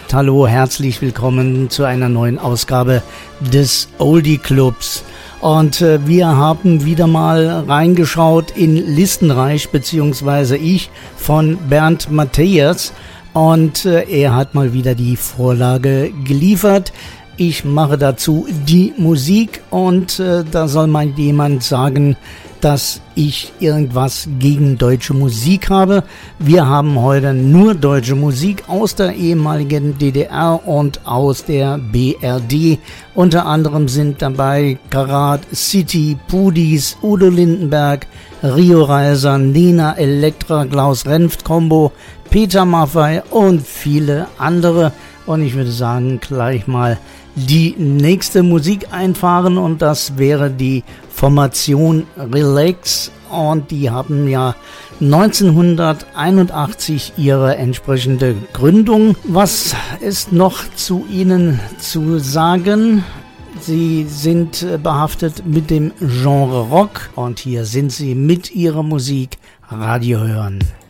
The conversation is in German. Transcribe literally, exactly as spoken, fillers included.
sagt hallo, herzlich willkommen zu einer neuen Ausgabe des Oldie Clubs. Und äh, wir haben wieder mal reingeschaut in Listenreich, beziehungsweise ich, von Bernd Mathias. Und äh, er hat mal wieder die Vorlage geliefert. Ich mache dazu die Musik und äh, da soll mal jemand sagen, dass ich irgendwas gegen deutsche Musik habe. Wir haben heute nur deutsche Musik aus der ehemaligen D D R und aus der B R D. Unter anderem sind dabei Karat, City, Pudis, Udo Lindenberg, Rio Reiser, Nena, Elektra, Klaus Renft Combo, Peter Maffay und viele andere. Und ich würde sagen, gleich mal die nächste Musik einfahren und das wäre die Formation Relax und die haben ja neunzehnhunderteinundachtzig ihre entsprechende Gründung. Was ist noch zu ihnen zu sagen? Sie sind behaftet mit dem Genre Rock und hier sind sie mit ihrer Musik Radio hören.